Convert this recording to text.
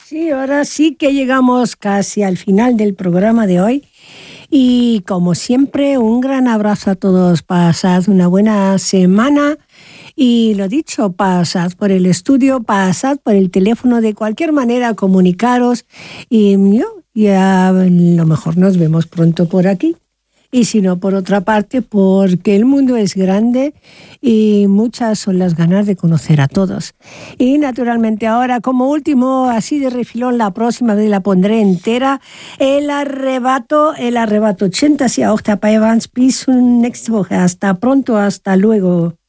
Sí, ahora sí que llegamos casi al final del programa de hoy. Y como siempre, un gran abrazo a todos. Pasad una buena semana. Y lo dicho, pasad por el estudio, pasad por el teléfono, de cualquier manera comunicaros. Y ya a lo mejor nos vemos pronto por aquí. Y si no, por otra parte, porque el mundo es grande y muchas son las ganas de conocer a todos. Y naturalmente ahora, como último, así de refilón, la próxima vez la pondré entera, el arrebato 80 y a Octapa Evans, bis next Woche. Hasta pronto, hasta luego.